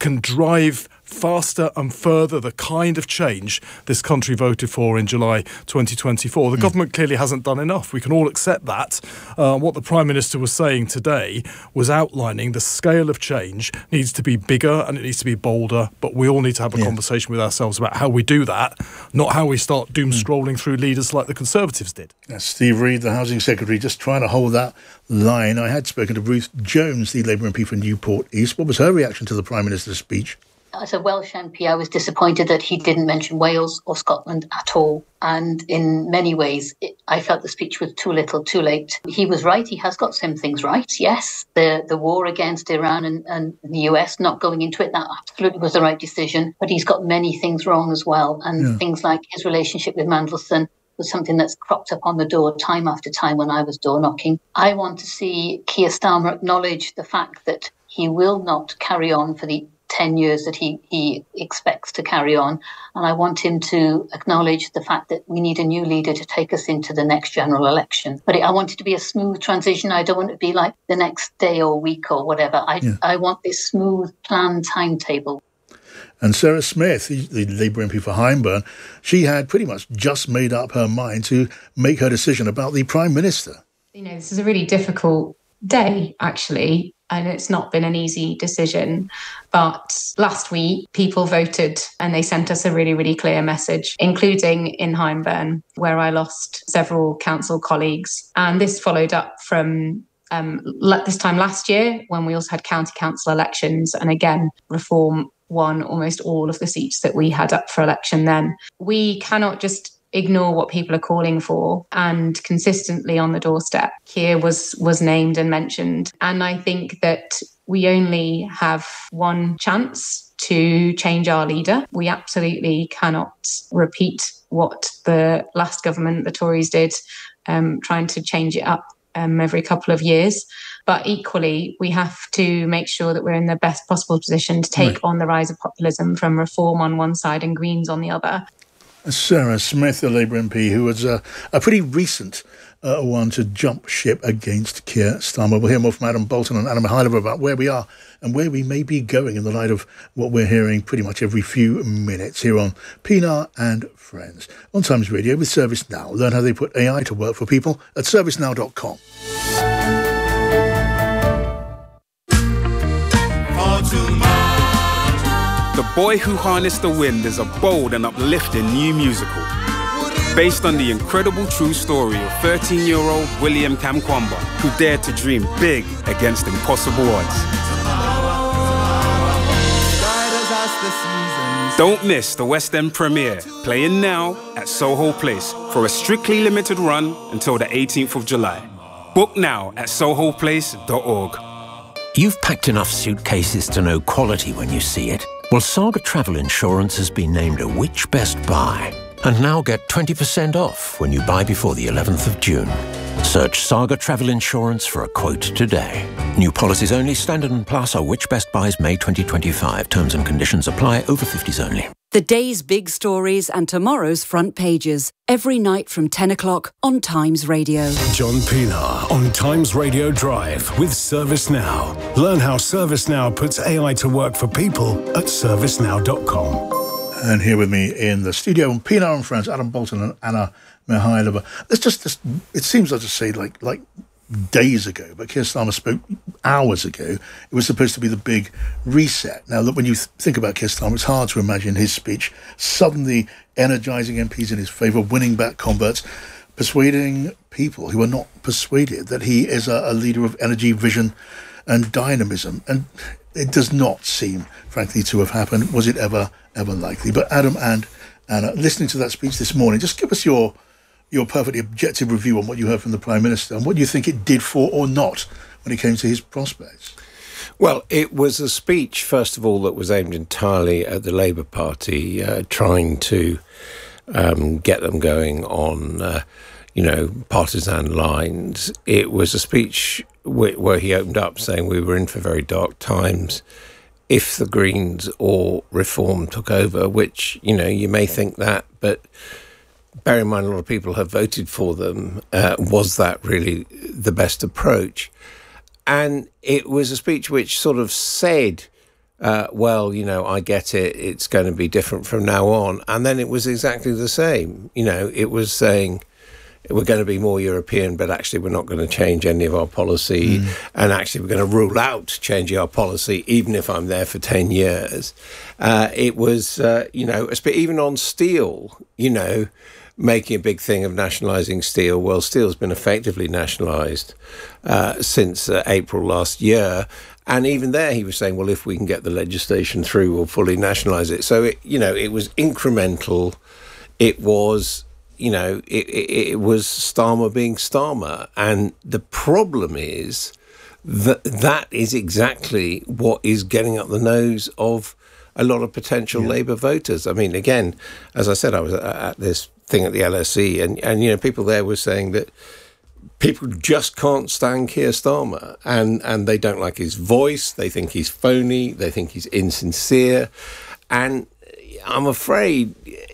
drive faster and further the kind of change this country voted for in July 2024. The government clearly hasn't done enough. We can all accept that. What the Prime Minister was saying today was outlining the scale of change needs to be bigger and it needs to be bolder, but we all need to have a conversation with ourselves about how we do that, not how we start doom-scrolling through leaders like the Conservatives did. That's Steve Reed, the Housing Secretary, just trying to hold that line. I had spoken to Ruth Jones, the Labour MP for Newport East. What was her reaction to the Prime Minister's speech? As a Welsh MP, I was disappointed that he didn't mention Wales or Scotland at all. And in many ways, I felt the speech was too little, too late. He was right. He has got some things right. Yes, the war against Iran and the US, not going into it, that absolutely was the right decision. But he's got many things wrong as well. And things like his relationship with Mandelson was something that's cropped up on the door time after time when I was door knocking. I want to see Keir Starmer acknowledge the fact that he will not carry on for the 10 years that he expects to carry on. And I want him to acknowledge the fact that we need a new leader to take us into the next general election. But I want it to be a smooth transition. I don't want it to be like the next day or week or whatever. I want this smooth planned timetable. And Sarah Smith, the Labour MP for Hyndburn, she had pretty much just made up her mind to make her decision about the Prime Minister. This is a really difficult day, actually. And it's not been an easy decision. But last week, people voted and they sent us a really, really clear message, including in Hyndburn, where I lost several council colleagues. And this followed up from this time last year, when we also had county council elections. And again, Reform won almost all of the seats that we had up for election then. We cannot just ignore what people are calling for, and consistently on the doorstep, Keir was named and mentioned. And I think that we only have one chance to change our leader. We absolutely cannot repeat what the last government, the Tories, did, trying to change it up every couple of years. But equally, we have to make sure that we're in the best possible position to take on the rise of populism from Reform on one side and Greens on the other. Sarah Smith, a Labour MP, who was a pretty recent one to jump ship against Keir Starmer. We'll hear more from Adam Bolton and Anna Mihайлова about where we are and where we may be going in the light of what we're hearing pretty much every few minutes here on Pinar and Friends. On Times Radio with ServiceNow. Learn how they put AI to work for people at servicenow.com. The Boy Who Harnessed the Wind is a bold and uplifting new musical based on the incredible true story of 13-year-old William Kamkwamba, who dared to dream big against impossible odds. Don't miss the West End premiere, playing now at Soho Place for a strictly limited run until the 18th of July. Book now at sohoplace.org. You've packed enough suitcases to know quality when you see it. Well, Saga Travel Insurance has been named a Which Best Buy. And now get 20% off when you buy before the 11th of June. Search Saga Travel Insurance for a quote today. New policies only. Standard and Plus are Which Best Buys May 2025. Terms and conditions apply. Over 50s only. The day's big stories and tomorrow's front pages. Every night from 10 o'clock on Times Radio. John Pinar on Times Radio Drive with ServiceNow. Learn how ServiceNow puts AI to work for people at servicenow.com. And here with me in the studio on Pinar and Friends, Adam Bolton and Anna Mihайлова. It seems like to say like days ago, but Keir Starmer spoke hours ago. It was supposed to be the big reset. Now, look, when you think about Keir Starmer, it's hard to imagine his speech suddenly energising MPs in his favour, winning back converts, persuading people who are not persuaded that he is a leader of energy, vision and dynamism. And it does not seem, frankly, to have happened. Was it ever likely? But Adam and Anna, listening to that speech this morning, just give us your perfectly objective review on what you heard from the Prime Minister and what you think it did for or not when it came to his prospects. Well, it was a speech, first of all, that was aimed entirely at the Labour Party, trying to get them going on, partisan lines. It was a speech where he opened up saying we were in for very dark times if the Greens or Reform took over, which, you may think that, but bear in mind a lot of people have voted for them. Was that really the best approach? And it was a speech which sort of said, I get it, it's going to be different from now on. And then it was exactly the same. It was saying we're going to be more European, but actually we're not going to change any of our policy. And actually we're going to rule out changing our policy, even if I'm there for 10 years. It was, even on steel, making a big thing of nationalising steel. Well, steel's been effectively nationalised since April last year. And even there he was saying, well, if we can get the legislation through, we'll fully nationalise it. So, it was incremental. It was, it was Starmer being Starmer. And the problem is that is exactly what is getting up the nose of a lot of potential Labour voters. I mean, again, as I said, I was at this thing at the LSE, and people there were saying that people just can't stand Keir Starmer, and they don't like his voice, they think he's phony, they think he's insincere, and I'm afraid,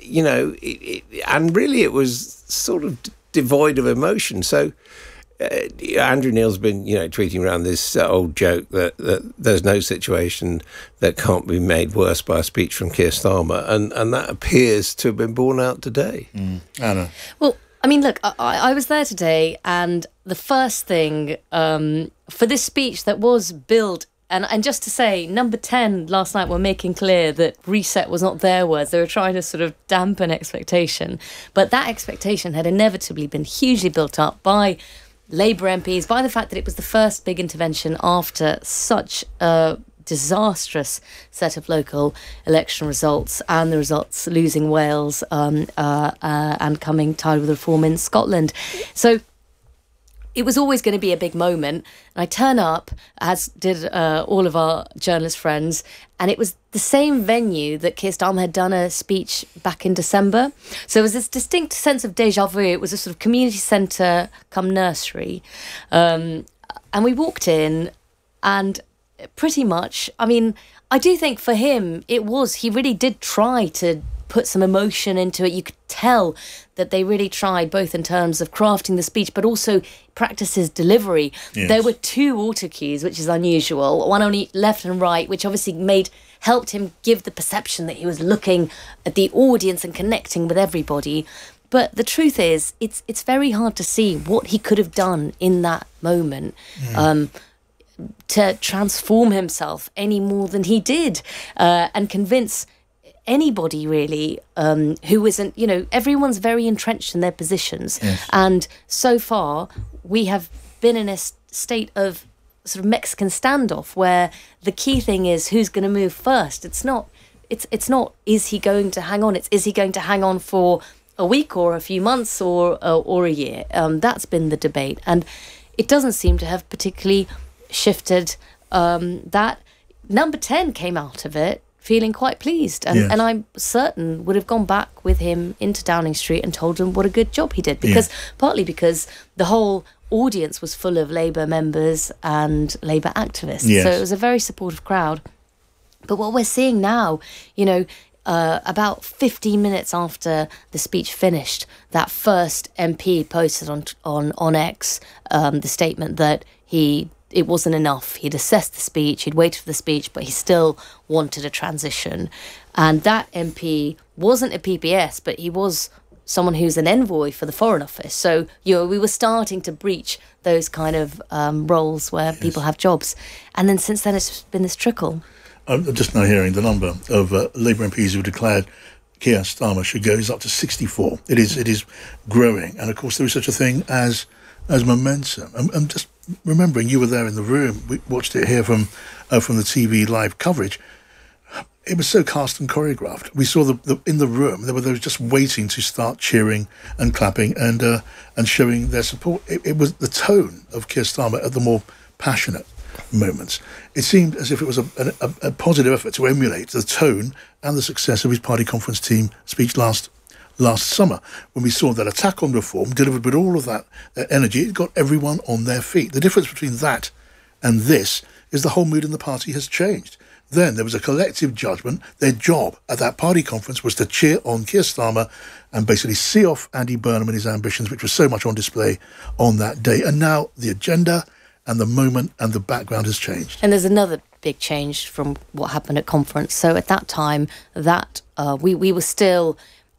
and really it was sort of devoid of emotion. So Andrew Neil's been, tweeting around this old joke that there's no situation that can't be made worse by a speech from Keir Starmer, and that appears to have been borne out today. Anna? Well, I mean, look, I was there today, and the first thing for this speech that was billed, and just to say, Number 10 last night were making clear that reset was not their words. They were trying to sort of dampen expectation. But that expectation had inevitably been hugely built up by Labour MPs, by the fact that it was the first big intervention after such a disastrous set of local election results, and the results losing Wales and coming tied with Reform in Scotland. So it was always going to be a big moment. And I turn up, as did all of our journalist friends, and it was the same venue that Keir Starmer had done a speech back in December. So it was this distinct sense of déjà vu. It was a sort of community centre come nursery. And we walked in, and pretty much, I mean, I do think for him, he really did try to put some emotion into it. You could tell that they really tried, both in terms of crafting the speech, but also practice his delivery. Yes. There were 2 auto cues, which is unusual, one on left and right, which obviously helped him give the perception that he was looking at the audience and connecting with everybody. But the truth is, it's very hard to see what he could have done in that moment. To transform himself any more than he did, and convince anybody really who isn't, everyone's very entrenched in their positions. Yes. And so far we have been in a state of sort of Mexican standoff where the key thing is who's going to move first. It's not is he going to hang on, it's is he going to hang on for a week or a few months or a year. That's been the debate, and it doesn't seem to have particularly shifted that. Number 10 came out of it feeling quite pleased, and I'm certain would have gone back with him into Downing Street and told him what a good job he did, partly because the whole audience was full of Labour members and Labour activists, so it was a very supportive crowd. But what we're seeing now, about 15 minutes after the speech finished, that first MP posted on X the statement that it wasn't enough. He'd assessed the speech, he'd waited for the speech, but he still wanted a transition. And that MP wasn't a PPS, but he was someone who's an envoy for the Foreign Office. So, we were starting to breach those kind of roles where people have jobs. And then since then, it's been this trickle. I'm just now hearing the number of Labour MPs who declared Keir Starmer should go is up to 64. It is growing. And, of course, there is such a thing as momentum. I'm just remembering you were there in the room. We watched it here from the TV live coverage. It was so cast and choreographed. We saw in the room there were those just waiting to start cheering and clapping and showing their support. It was the tone of Keir Starmer at the more passionate moments. It seemed as if it was a positive effort to emulate the tone and the success of his party conference team speech last summer, when we saw that attack on reform delivered with all of that energy. It got everyone on their feet. The difference between that and this is the whole mood in the party has changed. Then there was a collective judgment. Their job at that party conference was to cheer on Keir Starmer and basically see off Andy Burnham and his ambitions, which was so much on display on that day. And now the agenda and the moment and the background has changed. And there's another big change from what happened at conference. So at that time, that we were still...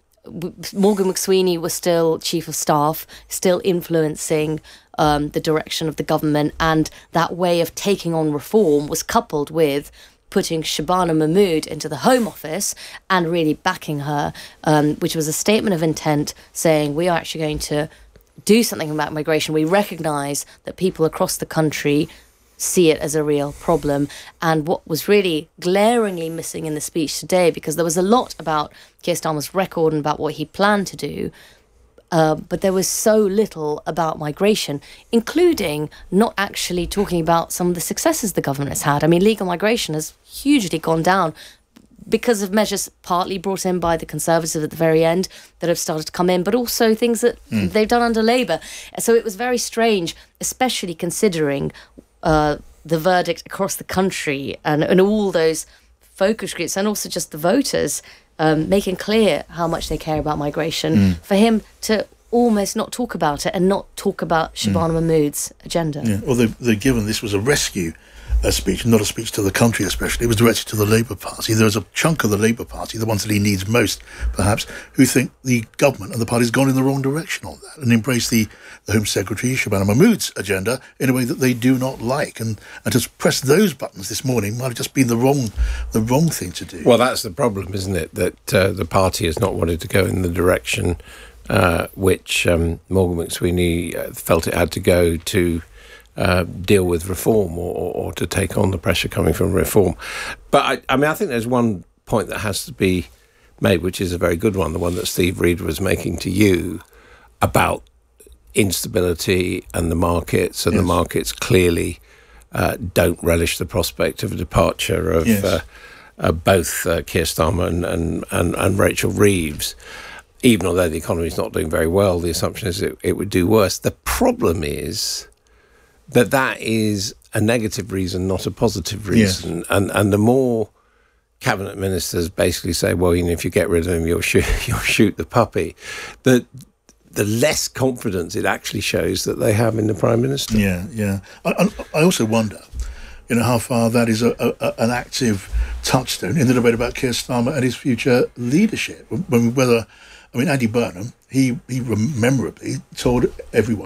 Morgan McSweeney was still Chief of Staff, still influencing the direction of the government, and that way of taking on reform was coupled with putting Shabana Mahmood into the Home Office and really backing her, which was a statement of intent saying we are actually going to do something about migration. We recognise that people across the country see it as a real problem. And what was really glaringly missing in the speech today, because there was a lot about Keir Starmer's record and about what he planned to do, but there was so little about migration, including not actually talking about some of the successes the government has had. I mean, legal migration has hugely gone down because of measures partly brought in by the Conservatives at the very end that have started to come in, but also things that they've done under Labour. So it was very strange, especially considering the verdict across the country and all those focus groups and also just the voters making clear how much they care about migration, for him to almost not talk about it and not talk about Shabana Mahmood's agenda. Yeah. Well, they're given this was a rescue speech, not a speech to the country especially. It was directed to the Labour Party. There's a chunk of the Labour Party, the ones that he needs most, perhaps, who think the government and the party's gone in the wrong direction on that and embrace the Home Secretary, Shabana Mahmood's agenda in a way that they do not like. And to press those buttons this morning might have just been the wrong thing to do. Well, that's the problem, isn't it? That the party has not wanted to go in the direction which Morgan McSweeney felt it had to go to deal with reform or to take on the pressure coming from reform. But I think there's one point that has to be made, which is a very good one, the one that Steve Reed was making to you about instability and the markets, and the markets clearly don't relish the prospect of a departure of both Keir Starmer and Rachel Reeves. Even although the economy is not doing very well, the assumption is it would do worse. The problem is that is a negative reason, not a positive reason. Yes. And the more cabinet ministers basically say, well, if you get rid of him, you'll shoot the puppy, the less confidence it actually shows that they have in the Prime Minister. Yeah. I also wonder, how far that is an active touchstone in the debate about Keir Starmer and his future leadership. Andy Burnham, he memorably told everyone